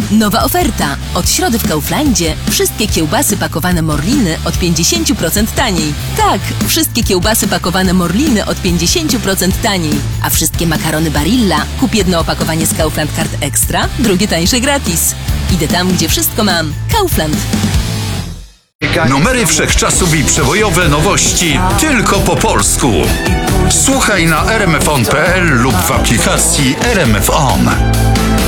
Nowa oferta. Od środy w Kauflandzie wszystkie kiełbasy pakowane Morliny od 50% taniej. Tak, wszystkie kiełbasy pakowane Morliny od 50% taniej. A wszystkie makarony Barilla kup jedno opakowanie z Kaufland Card Extra, drugie tańsze gratis. Idę tam, gdzie wszystko mam. Kaufland. Numery wszechczasów i przebojowe nowości tylko po polsku. Słuchaj na rmfon.pl lub w aplikacji RMF On.